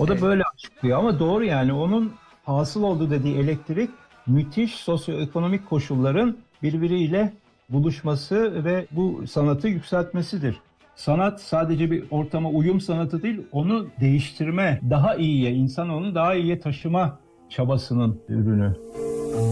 O da Evet. böyle açıklıyor ama doğru yani onun hasıl olduğu dediği elektrik müthiş sosyoekonomik koşulların birbiriyle buluşması ve bu sanatı yükseltmesidir. Sanat sadece bir ortama uyum sanatı değil, onu değiştirme, daha iyiye, insan onu daha iyiye taşıma çabasının ürünü.